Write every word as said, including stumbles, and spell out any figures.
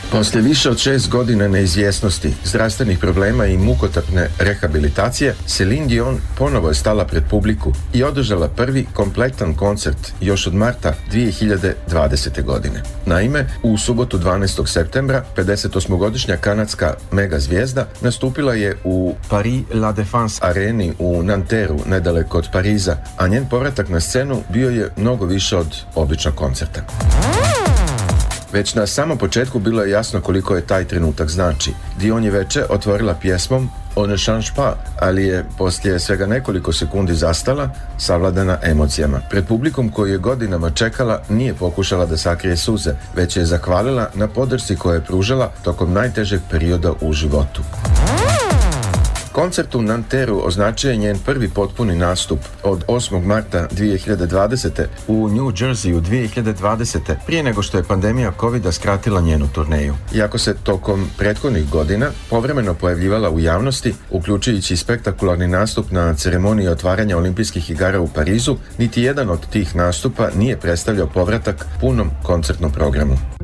Poslije više od šest godina neizvjesnosti, zdravstvenih problema i mukotrpne rehabilitacije, Celine Dion ponovo je stala pred publiku i održala prvi kompletan koncert još od marta dvije hiljade dvadesete. godine. Naime, u subotu dvanaestog septembra pedesetosmogodišnja kanadska mega zvijezda nastupila je u Paris La Défense areni u Nanterru, nedaleko od Pariza, a njen povratak na scenu bio je mnogo više od običnog koncerta. Već na samom početku bilo je jasno koliko je taj trenutak znači. Dion je veče otvorila pjesmom On ne change pas, ali je poslije svega nekoliko sekundi zastala, savladana emocijama. Pred publikom koju je godinama čekala nije pokušala da sakrije suze, već je zahvalila na podršci koju je pružala tokom najtežeg perioda u životu. Koncert u Nanterru označio je njen prvi potpuni nastup od osmog marta dvije hiljade dvadesete. u New Jerseyu dvije hiljade dvadesete. prije nego što je pandemija covida skratila njenu turneju. Iako se tokom prethodnih godina povremeno pojavljivala u javnosti, uključujući spektakularni nastup na ceremoniji otvaranja olimpijskih igara u Parizu, niti jedan od tih nastupa nije predstavljao povratak punom koncertnom programu.